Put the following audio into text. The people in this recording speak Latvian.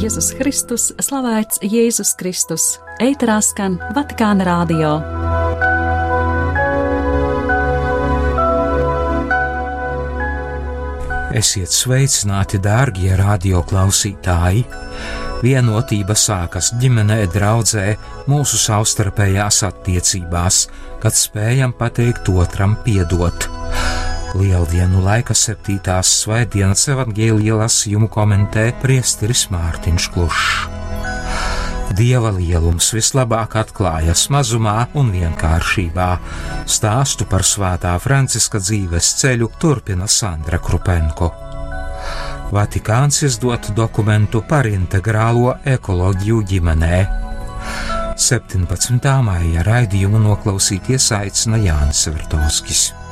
Jēzus Kristus, slavēts Jēzus Kristus. Ēterā skan Vatikāna radio. Esiet sveicināti, dārgie radioklausītāji! Vienotība sākas ģimenē, draudzē, mūsu savstarpējās attiecībās, kad spējam pateikt otram piedot. Lieldienu laika 7. svētdienas evaņģēlija lasījumu komentē priesteris Mārtiņš Klušs. Dieva lielums vislabāk atklājas mazumā un vienkāršībā. Stāstu par svētā Franciska dzīves ceļu turpina Sandra Krupenko. Vatikāns izdot dokumentu par integrālo ekoloģiju ģimenē. 17. maija raidījumu noklausīties aicina Jānis Vertovskis.